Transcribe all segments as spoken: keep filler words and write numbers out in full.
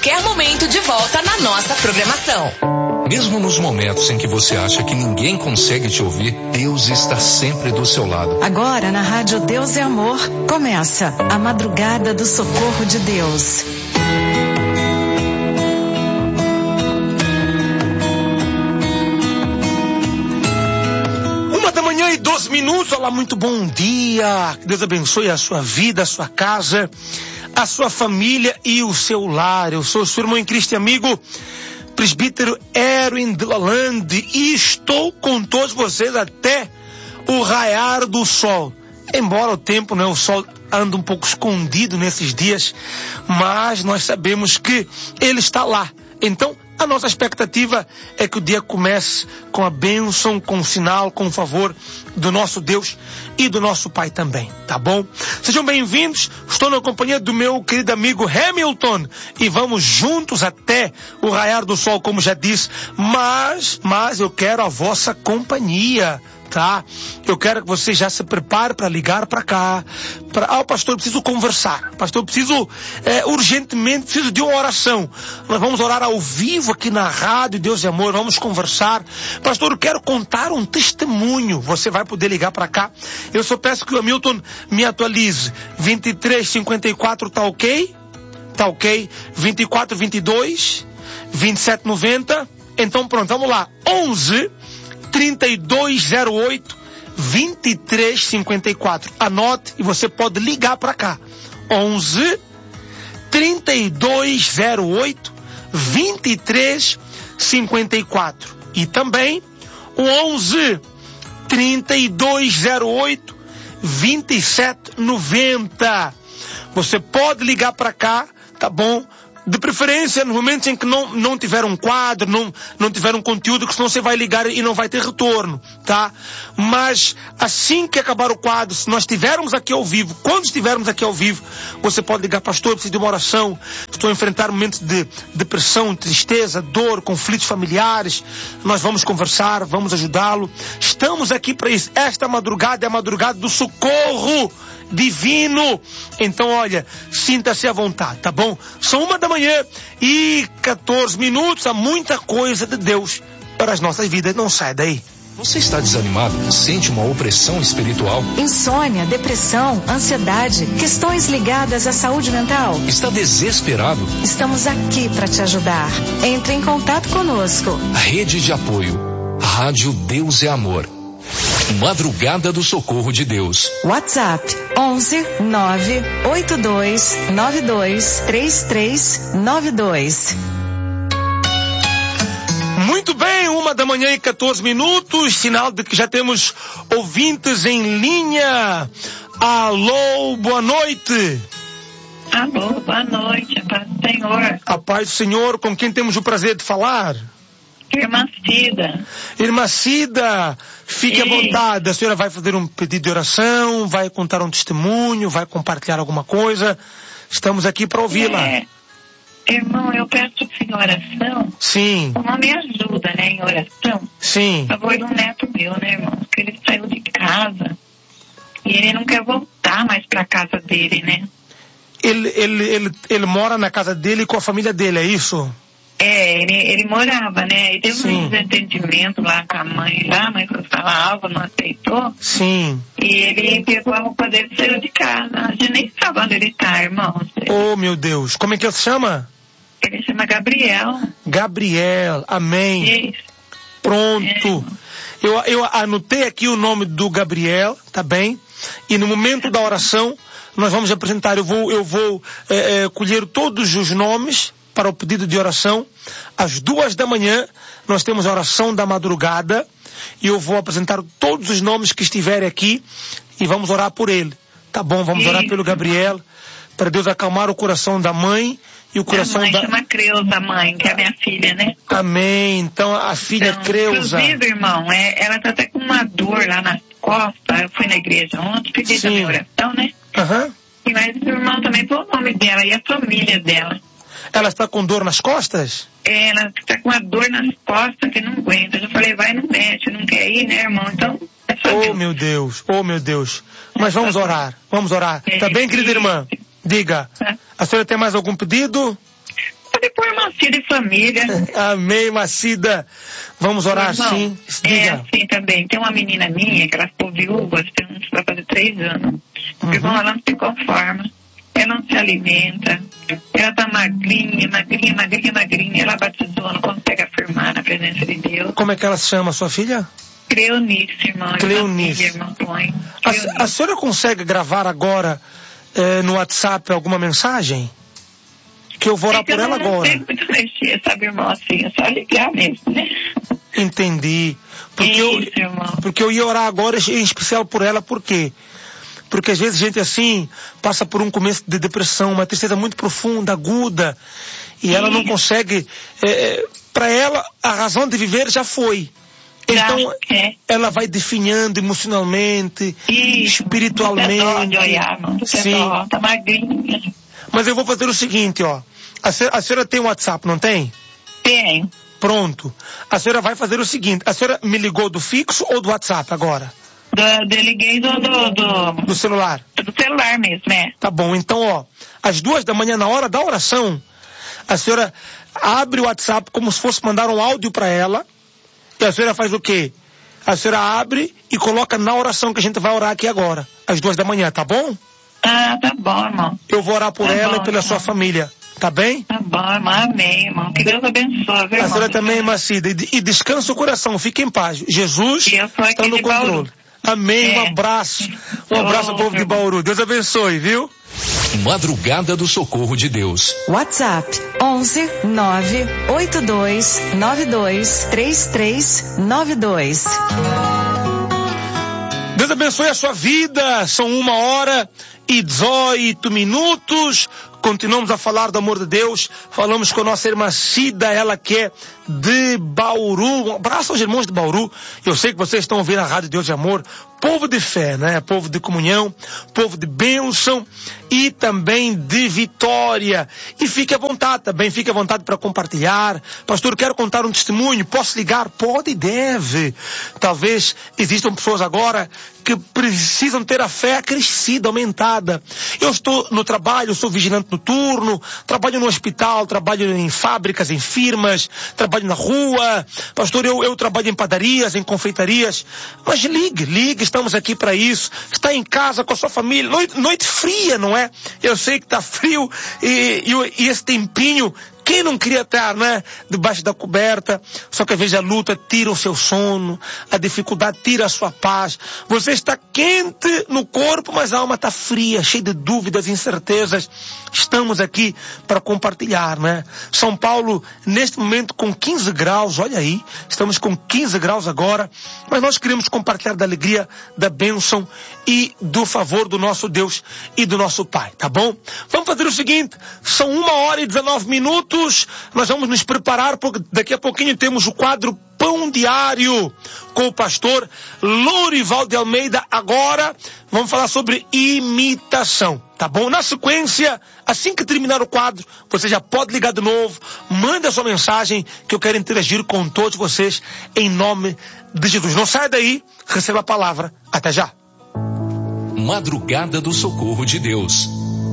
qualquer momento de volta na nossa programação. Mesmo nos momentos em que você acha que ninguém consegue te ouvir, Deus está sempre do seu lado. Agora na Rádio Deus é Amor, começa a Madrugada do Socorro de Deus. Uma da manhã e doze minutos, olá, muito bom dia. Que Deus abençoe a sua vida, a sua casa, a sua família e o seu lar. Eu sou o seu irmão em Cristo e amigo, presbítero Erwin de Lalande, e estou com todos vocês até o raiar do sol. Embora o tempo, né, o sol anda um pouco escondido nesses dias, mas nós sabemos que ele está lá. Então, a nossa expectativa é que o dia comece com a bênção, com o sinal, com o favor do nosso Deus e do nosso Pai também, tá bom? Sejam bem-vindos, estou na companhia do meu querido amigo Hamilton e vamos juntos até o raiar do sol, como já disse, mas, mas eu quero a vossa companhia, tá? Eu quero que você já se prepare para ligar para cá. Pra... Ah, pastor, eu preciso conversar. Pastor, eu preciso, é, urgentemente, preciso de uma oração. Nós vamos orar ao vivo aqui na rádio Deus é Amor, vamos conversar. Pastor, eu quero contar um testemunho. Você vai poder ligar para cá. Eu só peço que o Hamilton me atualize. vinte e três cinquenta e quatro, tá ok? Tá ok? vinte e quatro vinte e dois, vinte e sete noventa. Então pronto, vamos lá. onze trinta e dois zero oito, vinte e três cinquenta e quatro. Anote e você pode ligar para cá. onze trinta e dois zero oito, vinte e três cinquenta e quatro. E também o onze trinta e dois zero oito, vinte e sete noventa. Você pode ligar para cá, tá bom? De preferência, nos momentos em que não, não tiver um quadro, não, não tiver um conteúdo, que senão você vai ligar e não vai ter retorno, tá? Mas, assim que acabar o quadro, se nós estivermos aqui ao vivo, quando estivermos aqui ao vivo, você pode ligar, pastor, eu preciso de uma oração, estou a enfrentar momentos de depressão, tristeza, dor, conflitos familiares, nós vamos conversar, vamos ajudá-lo. Estamos aqui para isso. Esta madrugada é a madrugada do socorro divino. Então, olha, sinta-se à vontade, tá bom? São uma da manhã e quatorze minutos. Há muita coisa de Deus para as nossas vidas. Não sai daí. Você está desanimado? Sente uma opressão espiritual? Insônia, depressão, ansiedade, questões ligadas à saúde mental? Está desesperado? Estamos aqui para te ajudar. Entre em contato conosco. Rede de apoio. Rádio Deus é Amor. Madrugada do Socorro de Deus. WhatsApp onze nove oito dois nove dois três três nove dois. Muito bem, uma da manhã e quatorze minutos, sinal de que já temos ouvintes em linha. Alô, boa noite. Alô, boa noite, a paz do Senhor. A paz do Senhor, com quem temos o prazer de falar? Irmã Cida. Irmã Cida, fique à Ei. vontade. A senhora vai fazer um pedido de oração, vai contar um testemunho, vai compartilhar alguma coisa. Estamos aqui para ouvi-la. É, irmão, eu peço em oração. Sim. Uma me ajuda, né, em oração. Sim. A favor de um neto meu, né, irmão? Que ele saiu de casa e ele não quer voltar mais para casa dele, né? Ele, ele, ele, ele mora na casa dele com a família dele, é isso? É, ele, ele morava, né? E teve Sim. um desentendimento lá com a mãe, lá, a mãe foi falar algo, não aceitou. Sim. E ele pegou a roupa dele e saiu de casa. A gente nem sabe onde ele tá, irmão. Oh, meu Deus. Como é que ele se chama? Ele chama Gabriel. Gabriel, amém. Isso. Pronto. É. Eu, eu anotei aqui o nome do Gabriel, tá bem? E no momento da oração, nós vamos apresentar, eu vou, eu vou é, é, colher todos os nomes para o pedido de oração. Às duas da manhã, nós temos a oração da madrugada e eu vou apresentar todos os nomes que estiverem aqui e vamos orar por ele. Tá bom? Vamos orar pelo Gabriel, para Deus acalmar o coração da mãe e o coração a mãe da... chama Creuza, mãe, que é a minha filha, né? Amém. Então, a filha Então, Creuza... Inclusive, irmão, é, ela tá até com uma dor lá nas costas. Eu fui na igreja ontem, pedi Sim. da minha oração, né? Aham. E mas o irmão também pôs o nome dela e a família dela. Ela está com dor nas costas? É, ela tá com uma dor nas costas que não aguenta. Eu falei, vai no médico, não quer ir, né, irmão? Então, é só Oh, Deus. meu Deus. Oh, meu Deus. Mas vamos orar. Vamos orar. É, Tá bem, querida irmã? Diga. A senhora tem mais algum pedido? Pode pôr Macida e família. Amém, Macida. Vamos orar Irmão, assim. É Diga. assim também. Tem uma menina minha que ela ficou viúva, tem uns- vai fazer três anos. Uhum. Irmão, ela não se conforma. Ela não se alimenta. Ela tá magrinha, magrinha, magrinha, magrinha. Ela batizou, não consegue afirmar na presença de Deus. Como é que ela se chama, sua filha? Cleonice, irmão. Cleonice. Irmão, põe. A, Cleonice. a senhora consegue gravar agora eh, no WhatsApp alguma mensagem? Que eu vou orar É que por eu ela não, agora. Não sei muito mexer, sabe, irmão? Assim, é só ligar mesmo, né? Entendi. Porque eu, Isso, irmão. porque eu ia orar agora em especial por ela, por quê? Porque às vezes a gente assim passa por um começo de depressão, uma tristeza muito profunda, aguda, e ela não Isso. consegue. É, para ela, a razão de viver já foi. Já, Então, é. ela vai definhando emocionalmente, Isso. espiritualmente. Não tem dó de olhar, não. Não tem Sim. dó, tá magrinha. Mas eu vou fazer o seguinte, ó. A senhora, a senhora tem WhatsApp, não tem? Tem. Pronto. A senhora vai fazer o seguinte. A senhora me ligou do fixo ou do WhatsApp agora? Do, deliguei do, do, do, Do celular? do celular mesmo, né? Tá bom. Então, ó. Às duas da manhã, na hora da oração, a senhora abre o WhatsApp como se fosse mandar um áudio para ela. E a senhora faz o quê? A senhora abre e coloca na oração que a gente vai orar aqui agora. Às duas da manhã, tá bom? Ah, tá bom, irmão. Eu vou orar por Tá ela bom, e pela tá sua bom. família. Tá bem? Tá bom, irmão. Amém, irmão. Que Deus abençoe, viu, A irmão? senhora também, Macida. E, e descansa o coração. Fique em paz. Jesus E eu sou aqui está no de Bauru. controle. Amém. É. Um abraço. Um abraço ao Ô, povo de meu Bauru. Deus abençoe, viu? Madrugada do Socorro de Deus. WhatsApp onze nove oito dois nove dois três três nove dois. Deus abençoe a sua vida. São uma hora e dezoito minutos. Continuamos a falar do amor de Deus. Falamos com a nossa irmã Cida, ela que é de Bauru. Um abraço aos irmãos de Bauru. Eu sei que vocês estão ouvindo a Rádio Deus de Amor. Povo de fé, né? Povo de comunhão, povo de bênção e também de vitória. E fique à vontade também, fique à vontade para compartilhar. Pastor, quero contar um testemunho. Posso ligar? Pode e deve. Talvez existam pessoas agora que precisam ter a fé acrescida, aumentada. Eu estou no trabalho, sou vigilante noturno, trabalho no hospital, trabalho em fábricas, em firmas, trabalho na rua. Pastor, eu, eu trabalho em padarias, em confeitarias. Mas ligue, ligue, estamos aqui para isso. Está em casa com a sua família, noite, noite fria, não é? Eu sei que está frio e, e, e esse tempinho, quem não queria estar, né, debaixo da coberta? Só que às vezes a luta tira o seu sono, a dificuldade tira a sua paz. Você está quente no corpo, mas a alma está fria, cheia de dúvidas, incertezas. Estamos aqui para compartilhar, né? São Paulo, neste momento, com quinze graus, olha aí, estamos com quinze graus agora, mas nós queremos compartilhar da alegria, da bênção e do favor do nosso Deus e do nosso Pai, tá bom? Vamos fazer o seguinte, são uma hora e dezenove minutos. Nós vamos nos preparar, porque daqui a pouquinho temos o quadro Pão Diário com o pastor Lourival de Almeida. Agora vamos falar sobre imitação, tá bom? Na sequência, assim que terminar o quadro, você já pode ligar de novo, manda a sua mensagem que eu quero interagir com todos vocês em nome de Jesus. Não saia daí, receba a palavra. Até já. Madrugada do Socorro de Deus.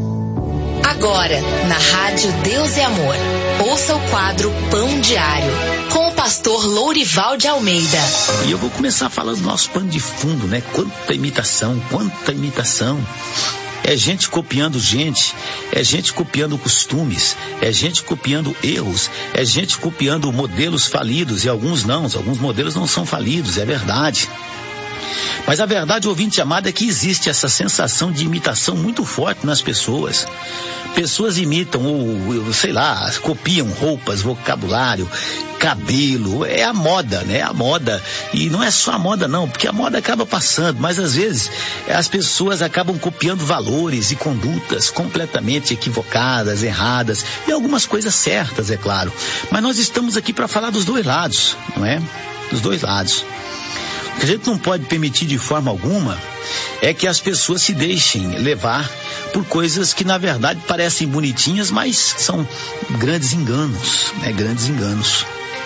Agora, na Rádio Deus e Amor, ouça o quadro Pão Diário, com o pastor Lourival de Almeida. E eu vou começar falando do nosso pano de fundo, né? Quanta imitação, quanta imitação. É gente copiando gente, é gente copiando costumes, é gente copiando erros, é gente copiando modelos falidos, e alguns não, alguns modelos não são falidos, é verdade. Mas a verdade, ouvinte amado, é que existe essa sensação de imitação muito forte nas pessoas. Pessoas imitam, ou sei lá, copiam roupas, vocabulário, cabelo, é a moda, né? A moda. E não é só a moda não, porque a moda acaba passando, mas às vezes as pessoas acabam copiando valores e condutas completamente equivocadas, erradas, e algumas coisas certas, é claro. Mas nós estamos aqui para falar dos dois lados, não é? Dos dois lados. O que a gente não pode permitir de forma alguma é que as pessoas se deixem levar por coisas que na verdade parecem bonitinhas, mas são grandes enganos, né? Grandes enganos.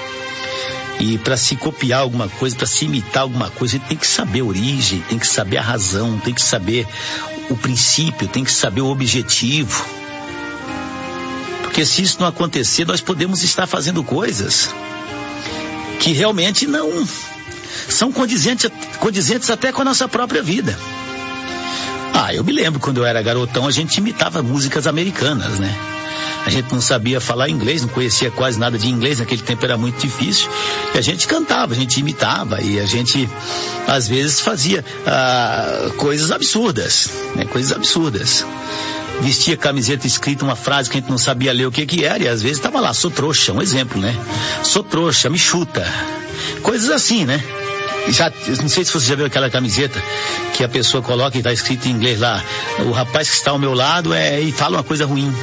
E para se copiar alguma coisa, para se imitar alguma coisa, a gente tem que saber a origem, tem que saber a razão, tem que saber o princípio, tem que saber o objetivo. Porque se isso não acontecer, nós podemos estar fazendo coisas que realmente não são condizentes, condizentes até com a nossa própria vida. Ah, eu me lembro quando eu era garotão, a gente imitava músicas americanas, né? A gente não sabia falar inglês, não conhecia quase nada de inglês, naquele tempo era muito difícil. E a gente cantava, a gente imitava e a gente, às vezes, fazia ah, coisas absurdas, né? Coisas absurdas. Vestia camiseta escrita uma frase que a gente não sabia ler o que que era e às vezes estava lá, sou trouxa, um exemplo, né? Sou trouxa, me chuta. Coisas assim, né? Já, não sei se você já viu aquela camiseta que a pessoa coloca e está escrito em inglês lá, o rapaz que está ao meu lado é, e fala uma coisa ruim.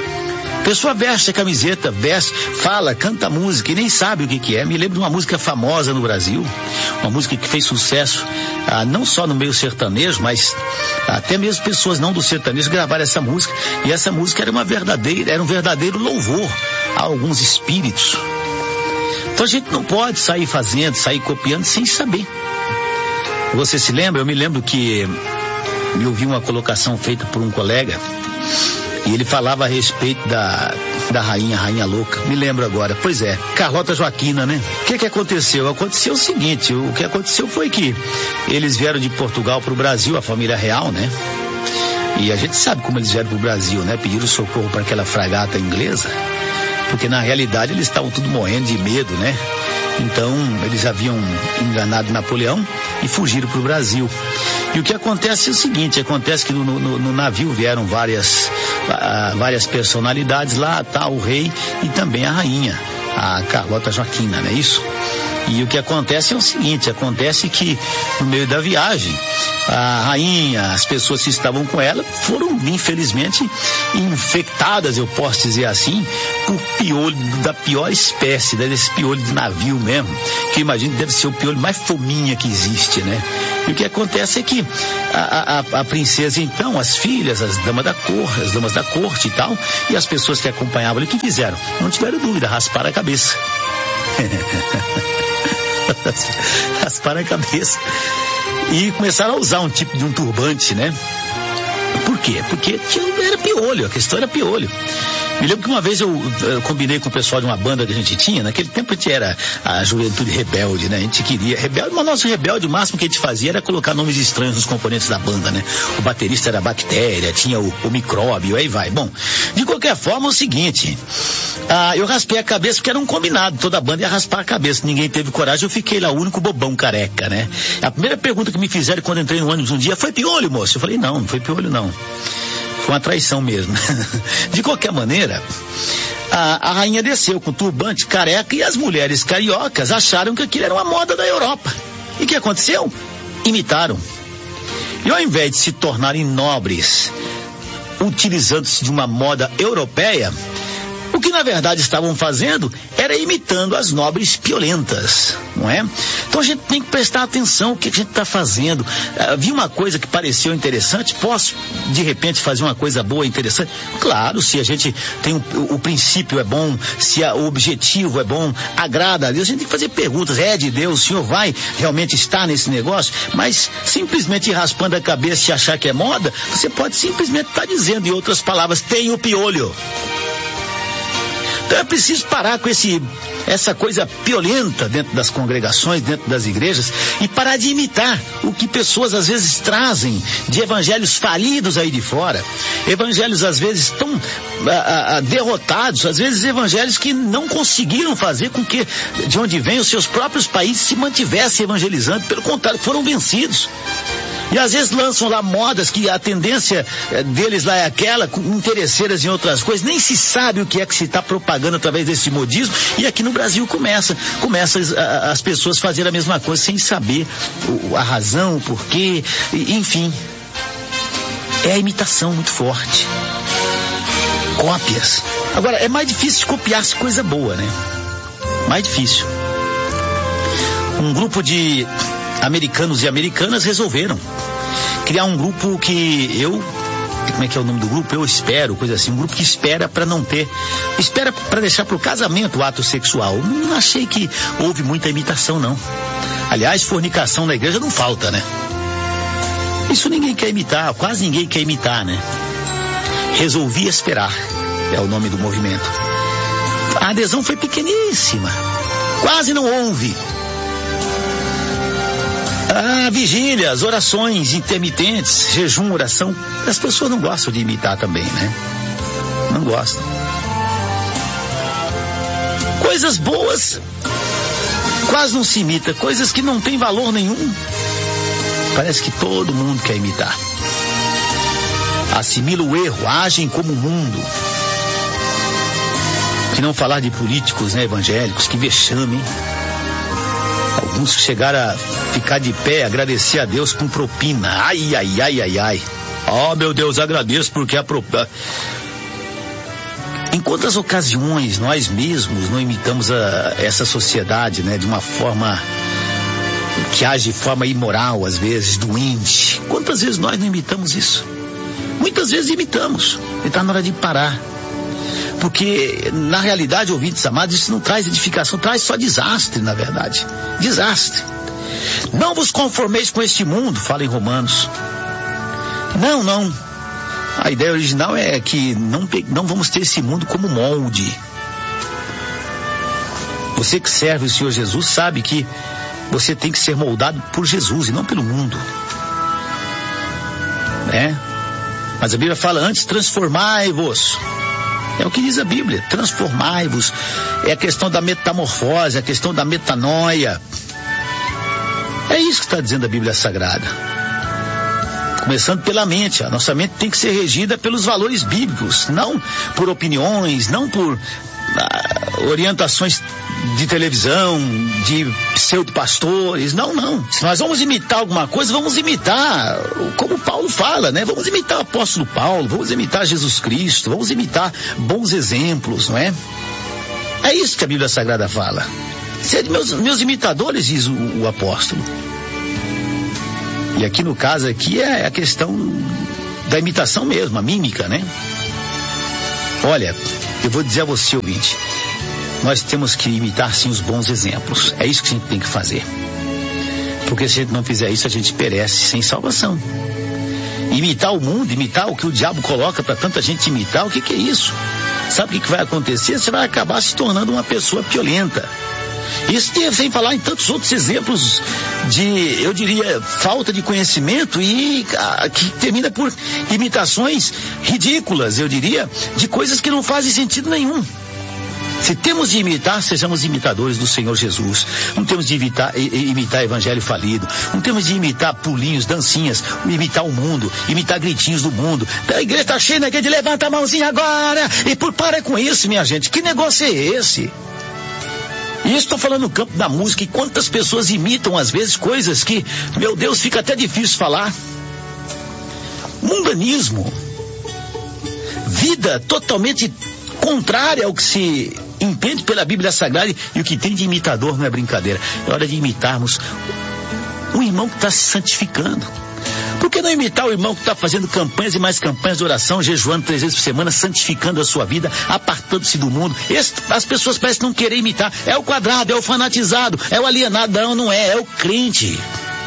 A pessoa veste a camiseta, veste, fala, canta música e nem sabe o que que é. Me lembro de uma música famosa no Brasil, uma música que fez sucesso, ah, não só no meio sertanejo, mas até mesmo pessoas não do sertanejo gravaram essa música. E essa música era uma verdadeira, era um verdadeiro louvor a alguns espíritos. Então a gente não pode sair fazendo, sair copiando sem saber. Você se lembra? Eu me lembro que eu vi uma colocação feita por um colega e ele falava a respeito da, da rainha, rainha louca. Me lembro agora. Pois é, Carlota Joaquina, né? O que que aconteceu? Aconteceu o seguinte, o que aconteceu foi que eles vieram de Portugal para o Brasil, a família real, né? E a gente sabe como eles vieram para o Brasil, né? Pediram socorro para aquela fragata inglesa, porque na realidade eles estavam tudo morrendo de medo, né? Então eles haviam enganado Napoleão e fugiram para o Brasil. E o que acontece é o seguinte, acontece que no, no, no navio vieram várias, uh, várias personalidades lá, tá, o rei e também a rainha, a Carlota Joaquina, não é isso? E o que acontece é o seguinte, acontece que no meio da viagem, a rainha, as pessoas que estavam com ela foram, infelizmente, infectadas, eu posso dizer assim, por piolho da pior espécie, desse piolho de navio mesmo, que eu imagino que deve ser o piolho mais fominha que existe, né? E o que acontece é que a, a, a princesa, então, as filhas, as damas da cor, as damas da corte e tal, e as pessoas que acompanhavam ali, o que fizeram? Não tiveram dúvida, rasparam a cabeça. Rasparam a cabeça e começaram a usar um tipo de um turbante, né? Por quê? Porque tinha, era piolho, a questão era piolho. Me lembro que uma vez eu, eu combinei com o pessoal de uma banda que a gente tinha, naquele tempo a gente era a juventude rebelde, né? A gente queria, rebelde, mas nosso rebelde, o máximo que a gente fazia era colocar nomes estranhos nos componentes da banda, né? O baterista era bactéria, tinha o, o micróbio, aí vai. Bom, de qualquer forma é o seguinte, ah, eu raspei a cabeça porque era um combinado, toda a banda ia raspar a cabeça, ninguém teve coragem, eu fiquei lá, o único bobão careca, né? A primeira pergunta que me fizeram quando entrei no ônibus um dia, foi piolho, moço? Eu falei, não, não foi piolho não. Foi uma traição mesmo. De qualquer maneira, a, a rainha desceu com turbante, careca, e as mulheres cariocas acharam que aquilo era uma moda da Europa. E o que aconteceu? Imitaram. E ao invés de se tornarem nobres, utilizando-se de uma moda europeia, o que na verdade estavam fazendo era imitando as nobres piolentas, não é? Então a gente tem que prestar atenção no que a gente está fazendo. Uh, vi uma coisa que pareceu interessante, posso de repente fazer uma coisa boa e interessante? Claro, se a gente tem um, o, o princípio é bom, se a, o objetivo é bom, agrada a Deus, a gente tem que fazer perguntas, é de Deus, o senhor vai realmente estar nesse negócio? Mas simplesmente ir raspando a cabeça e achar que é moda, você pode simplesmente estar tá dizendo, em outras palavras, tem o piolho. Então é preciso parar com esse, essa coisa piolenta dentro das congregações, dentro das igrejas, e parar de imitar o que pessoas às vezes trazem de evangelhos falidos aí de fora, evangelhos às vezes tão a, a, derrotados, às vezes evangelhos que não conseguiram fazer com que de onde vêm os seus próprios países se mantivessem evangelizando, pelo contrário, foram vencidos. E às vezes lançam lá modas que a tendência deles lá é aquela, com interesseiras em outras coisas, nem se sabe o que é que se está propagando através desse modismo, e aqui no Brasil começa, começa as, as pessoas fazerem a mesma coisa sem saber o, a razão, o porquê, enfim. É a imitação muito forte. Cópias. Agora, é mais difícil de copiar-se coisa boa, né? Mais difícil. Um grupo de americanos e americanas resolveram criar um grupo que eu, como é que é o nome do grupo? Eu espero, coisa assim, um grupo que espera para não ter, espera para deixar para o casamento o ato sexual. Não achei que houve muita imitação, não. Aliás, fornicação na igreja não falta, né? Isso ninguém quer imitar, quase ninguém quer imitar, né? Resolvi esperar. é o nome do movimento. A adesão foi pequeníssima, quase não houve. Ah, vigílias, orações intermitentes, jejum, oração, as pessoas não gostam de imitar também, né? Não gostam. Coisas boas quase não se imita, coisas que não têm valor nenhum, parece que todo mundo quer imitar. Assimila o erro, agem como o mundo. Que não falar de políticos, né, evangélicos, que vexame, hein? Alguns chegaram a ficar de pé, agradecer a Deus com propina. Ai, ai, ai, ai, ai. Oh, meu Deus, agradeço porque a propina... Em quantas ocasiões nós mesmos não imitamos a, essa sociedade, né, de uma forma que age de forma imoral, às vezes, doente? Quantas vezes nós não imitamos isso? Muitas vezes imitamos. E está na hora de parar. Porque, na realidade, ouvintes amados, isso não traz edificação, traz só desastre, na verdade. Desastre. Não vos conformeis com este mundo, fala em Romanos. Não, não. A ideia original é que não, não vamos ter esse mundo como molde. Você que serve o Senhor Jesus sabe que você tem que ser moldado por Jesus e não pelo mundo. Né? Mas a Bíblia fala antes, transformai-vos. É o que diz a Bíblia, transformai-vos. É a questão da metamorfose, a questão da metanoia. É isso que está dizendo a Bíblia Sagrada. Começando pela mente. A nossa mente tem que ser regida pelos valores bíblicos, não por opiniões, não por ah, orientações de televisão, de pseudo-pastores. Não, não. Se nós vamos imitar alguma coisa, vamos imitar, como Paulo fala, né? Vamos imitar o apóstolo Paulo, vamos imitar Jesus Cristo, vamos imitar bons exemplos, não é? É isso que a Bíblia Sagrada fala. Sede meus, meus imitadores, diz o, o apóstolo. E aqui no caso aqui é a questão da imitação mesmo, a mímica, né? Olha, eu vou dizer a você, ouvinte, nós temos que imitar sim os bons exemplos. É isso que a gente tem que fazer. Porque se a gente não fizer isso, a gente perece sem salvação. Imitar o mundo, imitar o que o diabo coloca para tanta gente imitar, o que que é isso? Sabe o que que vai acontecer? Você vai acabar se tornando uma pessoa violenta. Isso sem falar em tantos outros exemplos de, eu diria, falta de conhecimento e a, que termina por imitações ridículas, eu diria, de coisas que não fazem sentido nenhum. Se temos de imitar, sejamos imitadores do Senhor Jesus. Não temos de imitar, imitar evangelho falido. Não temos de imitar pulinhos, dancinhas, imitar o mundo, imitar gritinhos do mundo. A igreja está cheia, né, de levanta a mãozinha agora. E por para com isso, minha gente. Que negócio é esse? E isso estou falando no campo da música, e quantas pessoas imitam às vezes coisas que, meu Deus, fica até difícil falar. Mundanismo. Vida totalmente contrária ao que se entende pela Bíblia Sagrada, e o que tem de imitador não é brincadeira. É hora de imitarmos um irmão que está se santificando. Por que não imitar o irmão que está fazendo campanhas e mais campanhas de oração, jejuando três vezes por semana, santificando a sua vida, apartando-se do mundo? Esse, as pessoas parecem não querer imitar. É o quadrado, é o fanatizado, é o alienado. Não, não é, é o crente.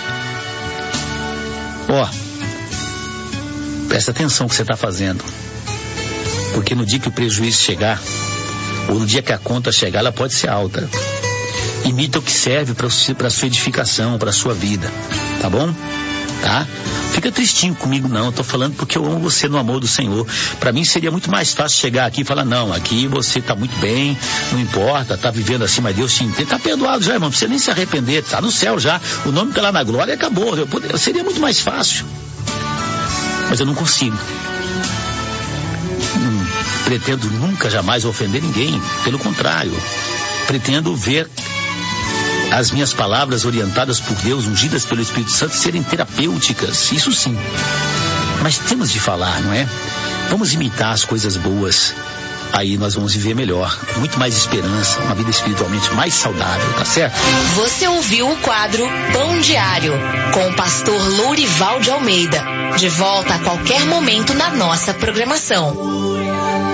Ó, presta atenção no que você está fazendo. Porque no dia que o prejuízo chegar, ou no dia que a conta chegar, ela pode ser alta. Imita o que serve para a sua edificação, para a sua vida. Tá bom? Tá? Fica tristinho comigo não, eu tô falando porque eu amo você no amor do Senhor. Para mim seria muito mais fácil chegar aqui e falar, não, aqui você tá muito bem, não importa, tá vivendo assim, mas Deus te entende, tá perdoado já, irmão, não precisa nem se arrepender, tá no céu já, o nome tá lá na glória e acabou. Eu poder, seria muito mais fácil, mas eu não consigo. Não pretendo nunca jamais ofender ninguém, pelo contrário, pretendo ver as minhas palavras orientadas por Deus, ungidas pelo Espírito Santo, serem terapêuticas, isso sim. Mas temos de falar, não é? Vamos imitar as coisas boas. Aí nós vamos viver melhor, muito mais esperança, uma vida espiritualmente mais saudável, tá certo? Você ouviu o quadro Pão Diário, com o pastor Lourival de Almeida. De volta a qualquer momento na nossa programação.